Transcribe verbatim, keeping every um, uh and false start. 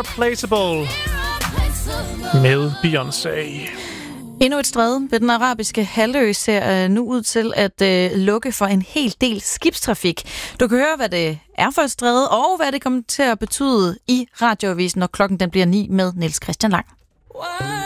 Irreplaceable med Beyoncé. Endnu et stræde ved den arabiske halvø ser nu ud til at øh, lukke for en hel del skibstrafik. Du kan høre, hvad det er for et stræde, og hvad det kommer til at betyde i radioavisen, når klokken den bliver ni med Niels Christian Lang.